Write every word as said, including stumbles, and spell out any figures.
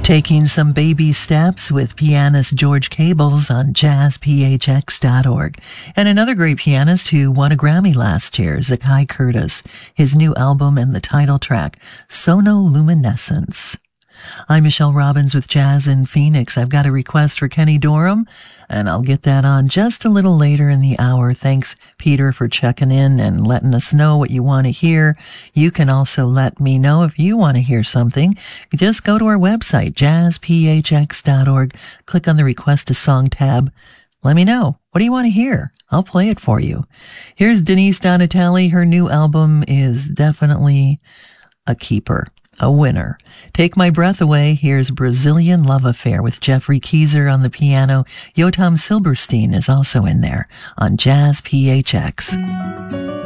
Taking some baby steps with pianist George Cables on jazz p h x dot org. And another great pianist who won a Grammy last year, Zakai Curtis, his new album and the title track, Sonoluminescence. I'm Michelle Robbins with Jazz in Phoenix. I've got a request for Kenny Dorham, and I'll get that on just a little later in the hour. Thanks, Peter, for checking in and letting us know what you want to hear. You can also let me know if you want to hear something. Just go to our website, jazz p h x dot org, click on the Request a Song tab. Let me know. What do you want to hear? I'll play it for you. Here's Denise Donatelli. Her new album is definitely a keeper. A winner. Take My Breath Away. Here's Brazilian Love Affair with Jeffrey Keyser on the piano. Yotam Silberstein is also in there on Jazz P H X.